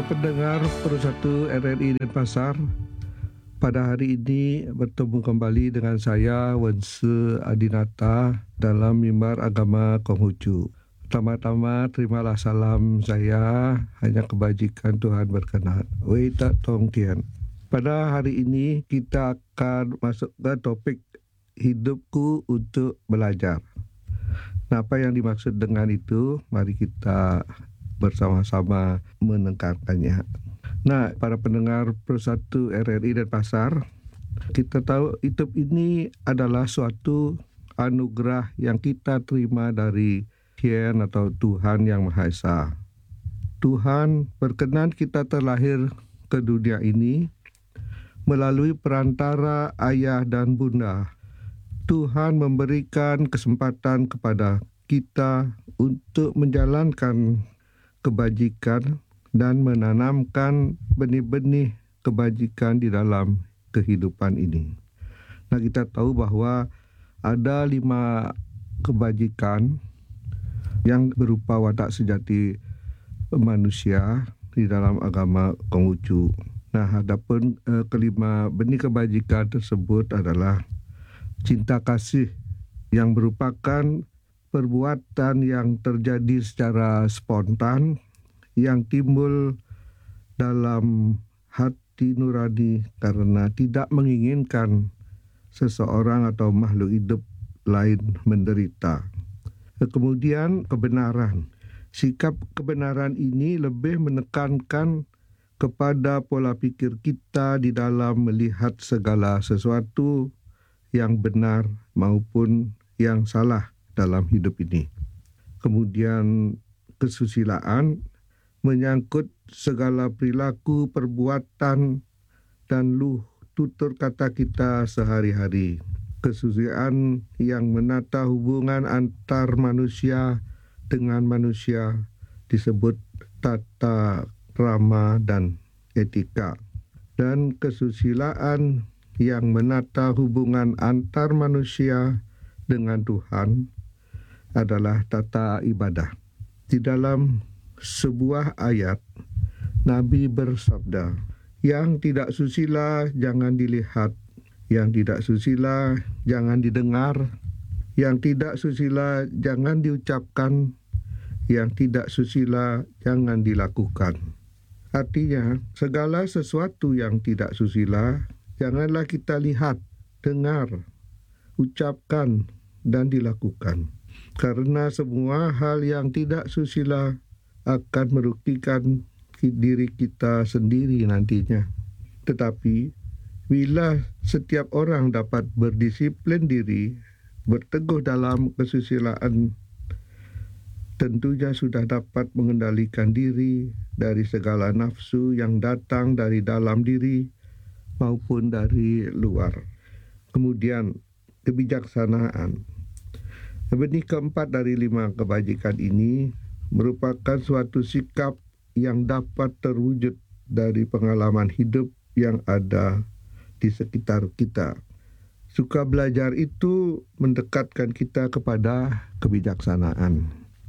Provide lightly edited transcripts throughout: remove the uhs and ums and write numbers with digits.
Para pendengar Persatu RRI Denpasar, pada hari ini bertemu kembali dengan saya Wense Adinata dalam mimbar agama Konghucu. Pertama-tama terimalah salam saya, hanya kebajikan Tuhan berkenan. Wei tak tong tian. Pada hari ini kita akan masuk ke topik hidupku untuk belajar. Nah, apa yang dimaksud dengan itu? Mari kita bersama-sama menekankannya. Nah, para pendengar Persatu RRI Denpasar, kita tahu hidup ini adalah suatu anugerah yang kita terima dari Tuhan atau Tuhan Yang Maha Esa. Tuhan berkenan kita terlahir ke dunia ini melalui perantara ayah dan bunda. Tuhan memberikan kesempatan kepada kita untuk menjalankan kebajikan dan menanamkan benih-benih kebajikan di dalam kehidupan ini. Nah, kita tahu bahwa ada 5 kebajikan yang berupa watak sejati manusia di dalam agama Konghucu. Nah, adapun kelima benih kebajikan tersebut adalah cinta kasih yang merupakan perbuatan yang terjadi secara spontan, yang timbul dalam hati nurani karena tidak menginginkan seseorang atau makhluk hidup lain menderita. Kemudian kebenaran. Sikap kebenaran ini lebih menekankan kepada pola pikir kita di dalam melihat segala sesuatu yang benar maupun yang salah dalam hidup ini. Kemudian kesusilaan menyangkut segala perilaku, perbuatan, dan tutur kata kita sehari-hari. Kesusilaan yang menata hubungan antar manusia dengan manusia disebut tata krama dan etika. Dan kesusilaan yang menata hubungan antar manusia dengan Tuhan adalah tata ibadah. Di dalam sebuah ayat, Nabi bersabda, yang tidak susila jangan dilihat, yang tidak susila jangan didengar, yang tidak susila jangan diucapkan, yang tidak susila jangan dilakukan. Artinya, segala sesuatu yang tidak susila janganlah kita lihat, dengar, ucapkan, dan dilakukan. Karena semua hal yang tidak susila akan merugikan diri kita sendiri nantinya. Tetapi bila setiap orang dapat berdisiplin diri, berteguh dalam kesusilaan, tentunya sudah dapat mengendalikan diri dari segala nafsu yang datang dari dalam diri maupun dari luar. Kemudian kebijaksanaan. Benih keempat dari 5 kebajikan ini merupakan suatu sikap yang dapat terwujud dari pengalaman hidup yang ada di sekitar kita. Suka belajar itu mendekatkan kita kepada kebijaksanaan.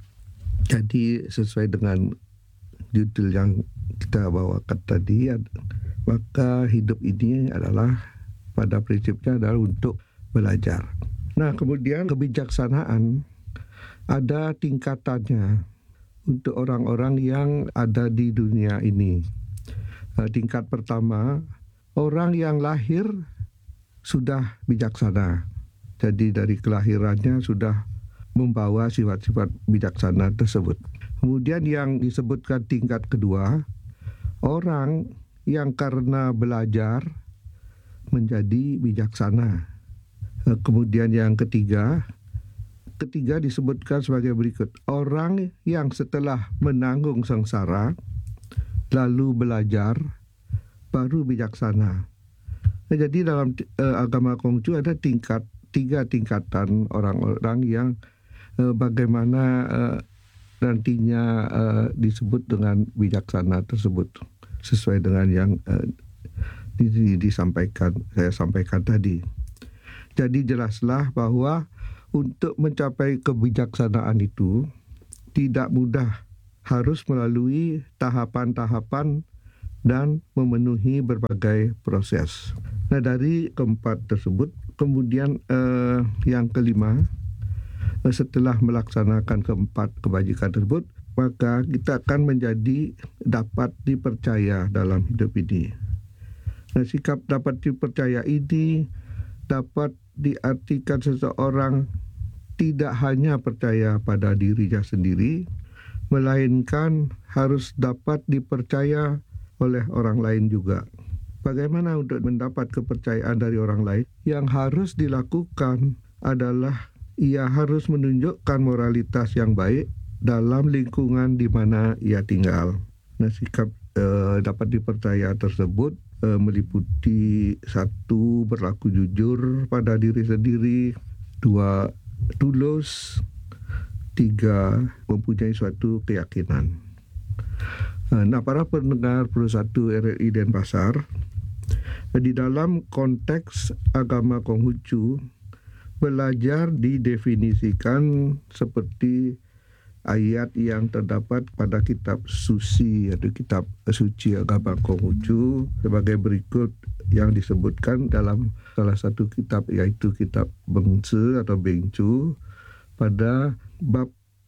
Jadi sesuai dengan judul yang kita bawakan tadi, maka hidup ini adalah pada prinsipnya adalah untuk belajar. Nah, kemudian kebijaksanaan ada tingkatannya untuk orang-orang yang ada di dunia ini. Tingkat pertama, orang yang lahir sudah bijaksana. Jadi dari kelahirannya sudah membawa sifat-sifat bijaksana tersebut. Kemudian yang disebutkan tingkat kedua, orang yang karena belajar menjadi bijaksana. Kemudian yang ketiga disebutkan sebagai berikut. Orang yang setelah menanggung sengsara lalu belajar baru bijaksana. Nah, jadi dalam agama Konghucu ada 3 tingkatan orang-orang yang bagaimana nantinya disebut dengan bijaksana tersebut sesuai dengan yang saya sampaikan tadi. Jadi jelaslah bahwa untuk mencapai kebijaksanaan itu tidak mudah harus melalui tahapan-tahapan dan memenuhi berbagai proses. Nah, dari keempat tersebut, kemudian yang kelima, setelah melaksanakan keempat kebajikan tersebut, maka kita akan menjadi dapat dipercaya dalam hidup ini. Nah, sikap dapat dipercaya ini dapat diartikan seseorang tidak hanya percaya pada dirinya sendiri, melainkan harus dapat dipercaya oleh orang lain juga. Bagaimana untuk mendapat kepercayaan dari orang lain? Yang harus dilakukan adalah ia harus menunjukkan moralitas yang baik dalam lingkungan di mana ia tinggal. Nah, sikap dapat dipercaya tersebut meliputi 1. Berlaku jujur pada diri sendiri, 2. Tulus, 3. Mempunyai suatu keyakinan. Nah, para pendengar Perussatu RRI Denpasar, di dalam konteks agama Konghucu, belajar didefinisikan seperti ayat yang terdapat pada kitab suci atau kitab suci agama Konghucu sebagai berikut yang disebutkan dalam salah satu kitab, yaitu kitab Bengce atau Bengcu pada bab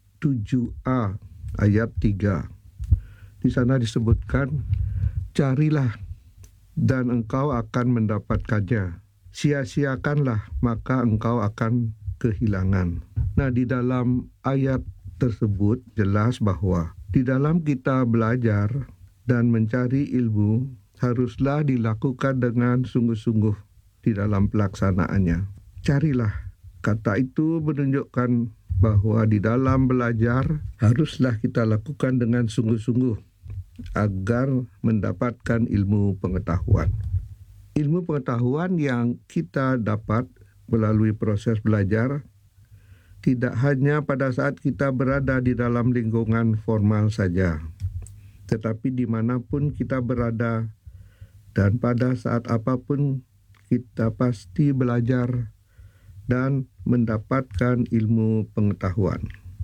7a ayat 3. Di sana disebutkan, carilah dan engkau akan mendapatkannya, sia-siakanlah maka engkau akan kehilangan. Nah, di dalam ayat tersebut jelas bahwa di dalam kita belajar dan mencari ilmu haruslah dilakukan dengan sungguh-sungguh di dalam pelaksanaannya. Carilah, kata itu menunjukkan bahwa di dalam belajar haruslah kita lakukan dengan sungguh-sungguh agar mendapatkan ilmu pengetahuan. Ilmu pengetahuan yang kita dapat melalui proses belajar tidak hanya pada saat kita berada di dalam lingkungan formal saja, tetapi dimanapun kita berada dan pada saat apapun kita pasti belajar dan mendapatkan ilmu pengetahuan.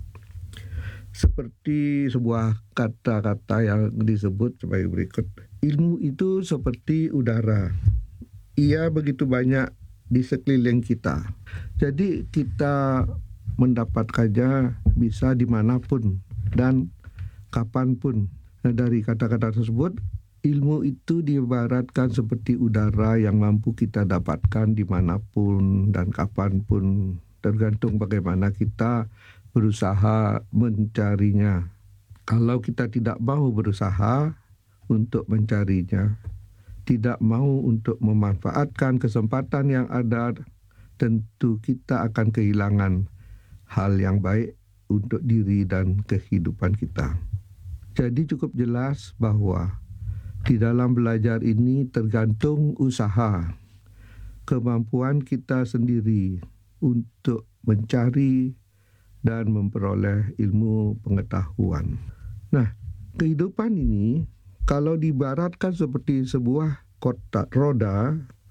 Seperti sebuah kata-kata yang disebut sebagai berikut, ilmu itu seperti udara, ia begitu banyak di sekeliling kita. Jadi kita mendapatkannya bisa dimanapun dan kapanpun. Nah, dari kata-kata tersebut, ilmu itu diibaratkan seperti udara yang mampu kita dapatkan dimanapun dan kapanpun, tergantung bagaimana kita berusaha mencarinya. Kalau kita tidak mau berusaha untuk mencarinya, tidak mau untuk memanfaatkan kesempatan yang ada, tentu kita akan kehilangan hal yang baik untuk diri dan kehidupan kita. Jadi cukup jelas bahwa di dalam belajar ini tergantung usaha, kemampuan kita sendiri untuk mencari dan memperoleh ilmu pengetahuan. Nah, kehidupan ini kalau diibaratkan seperti sebuah kotak roda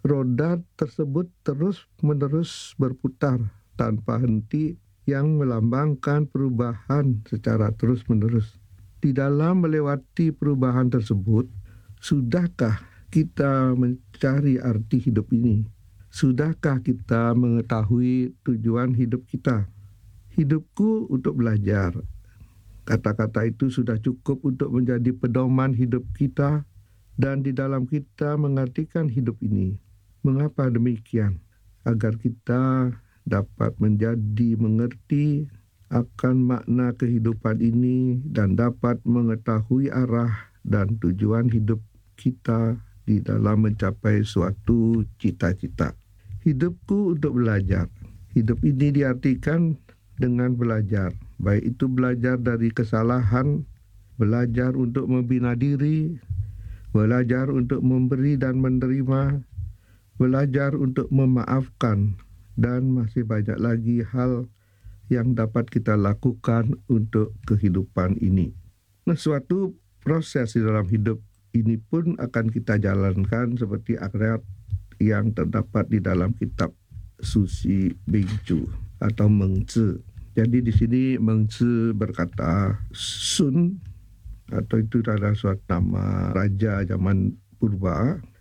tersebut terus-menerus berputar tanpa henti yang melambangkan perubahan secara terus-menerus. Di dalam melewati perubahan tersebut, sudahkah kita mencari arti hidup ini? Sudahkah kita mengetahui tujuan hidup kita? Hidupku untuk belajar. Kata-kata itu sudah cukup untuk menjadi pedoman hidup kita dan di dalam kita mengartikan hidup ini. Mengapa demikian? Agar kita dapat menjadi mengerti akan makna kehidupan ini dan dapat mengetahui arah dan tujuan hidup kita di dalam mencapai suatu cita-cita. Hidupku untuk belajar. Hidup ini diartikan dengan belajar, baik itu belajar dari kesalahan, belajar untuk membina diri, belajar untuk memberi dan menerima, belajar untuk memaafkan, dan masih banyak lagi hal yang dapat kita lakukan untuk kehidupan ini. Nah, suatu proses di dalam hidup ini pun akan kita jalankan seperti ayat yang terdapat di dalam kitab suci Bengcu atau Mengce. Jadi di sini Mengzi berkata Sun atau itu adalah suatu nama raja zaman purba